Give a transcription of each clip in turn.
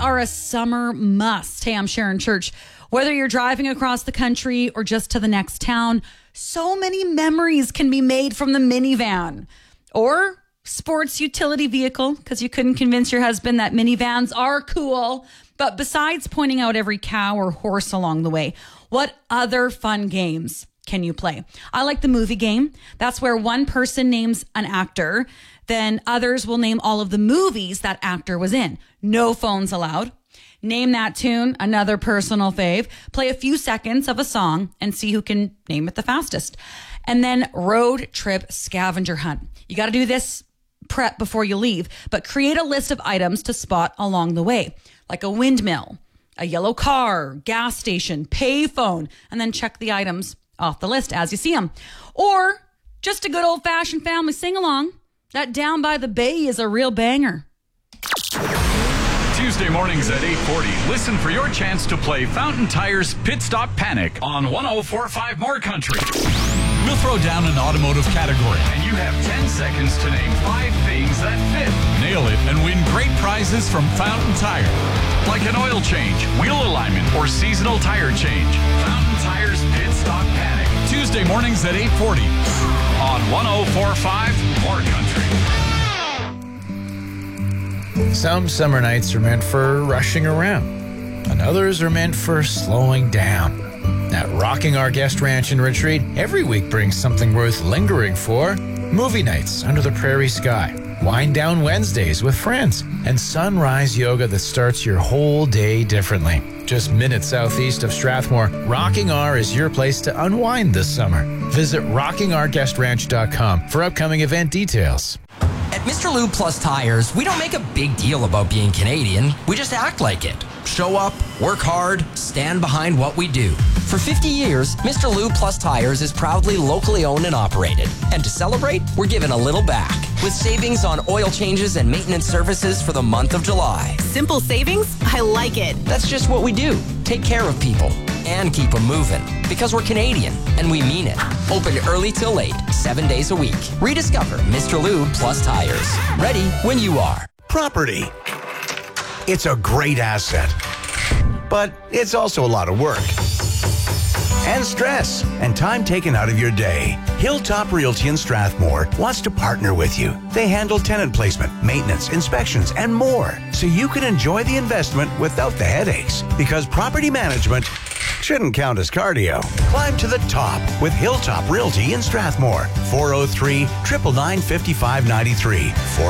are a summer must. Hey, I'm Sharon Church. Whether you're driving across the country or just to the next town, so many memories can be made from the minivan or sports utility vehicle, because you couldn't convince your husband that minivans are cool. But besides pointing out every cow or horse along the way, what other fun games can you play? I like the movie game. That's where one person names an actor, then others will name all of the movies that actor was in. No phones allowed. Name that tune, another personal fave. Play a few seconds of a song and see who can name it the fastest. And then road trip scavenger hunt. You got to do this prep before you leave, but create a list of items to spot along the way, like a windmill, a yellow car, gas station, payphone, and then check the items off the list as you see them. Or just a good old-fashioned family sing-along. That Down by the Bay is a real banger. Tuesday mornings at 8:40, listen for your chance to play Fountain Tire's Pit Stop Panic on 104.5 More Country. We'll throw down an automotive category, and you have 10 seconds to name 5 things that fit. Nail it and win great prizes from Fountain Tire, like an oil change, wheel alignment, or seasonal tire change. Fountain Tire's Pit Stop Panic. Tuesday mornings at 8:40 on 104.5 More Country. Some summer nights are meant for rushing around, and others are meant for slowing down. At Rocking Our Guest Ranch and Retreat, every week brings something worth lingering for. Movie nights under the prairie sky, wind down Wednesdays with friends, and sunrise yoga that starts your whole day differently. Just minutes southeast of Strathmore, Rocking R is your place to unwind this summer. Visit rockingourguestranch.com for upcoming event details. At Mr. Lube Plus Tires, we don't make a big deal about being Canadian. We just act like it. Show up, work hard, stand behind what we do. For 50 years, Mr. Lube Plus Tires is proudly locally owned and operated. And to celebrate, we're giving a little back with savings on oil changes and maintenance services for the month of July. Simple savings? I like it. That's just what we do. Take care of people and keep them moving. Because we're Canadian, and we mean it. Open early till late, 7 days a week. Rediscover Mr. Lube Plus Tires. Ready when you are. Property. It's a great asset, but it's also a lot of work. And stress, and time taken out of your day. Hilltop Realty in Strathmore wants to partner with you. They handle tenant placement, maintenance, inspections, and more, so you can enjoy the investment without the headaches. Because property management shouldn't count as cardio. Climb to the top with Hilltop Realty in Strathmore. 403-999-5593.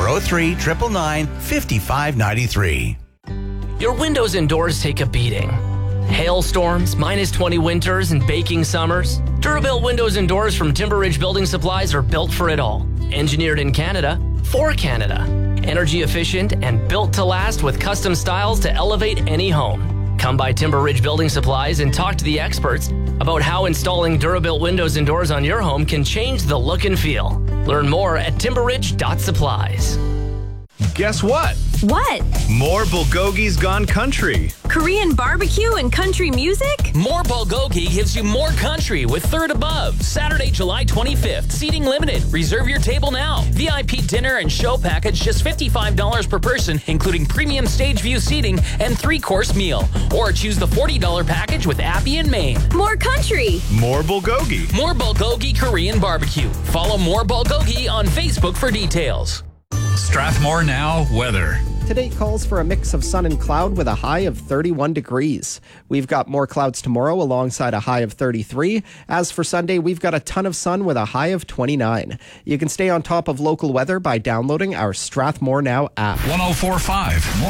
403-999-5593. Your windows and doors take a beating. Hailstorms, -20 winters, and baking summers. Durabuilt windows and doors from Timber Ridge Building Supplies are built for it all. Engineered in Canada, for Canada. Energy efficient and built to last with custom styles to elevate any home. Come by Timber Ridge Building Supplies and talk to the experts about how installing Durabuilt windows and doors on your home can change the look and feel. Learn more at timberridge.supplies. Guess what? What? More Bulgogi's Gone Country. Korean barbecue and country music? More Bulgogi gives you more country with Third Above. Saturday, July 25th. Seating limited. Reserve your table now. VIP dinner and show package just $55 per person, including premium stage view seating and 3-course meal. Or choose the $40 package with Appy and Maine. More country. More Bulgogi. More Bulgogi Korean barbecue. Follow More Bulgogi on Facebook for details. Strathmore Now weather. Today calls for a mix of sun and cloud with a high of 31 degrees. We've got more clouds tomorrow alongside a high of 33. As for Sunday, we've got a ton of sun with a high of 29. You can stay on top of local weather by downloading our Strathmore Now app. 104.5